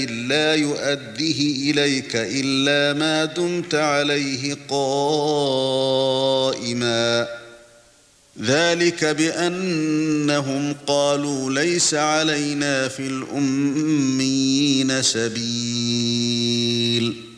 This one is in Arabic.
لا يؤديه إليك إلا ما دمت عليه قائما ذلك بأنهم قالوا ليس علينا في الأميين سبيل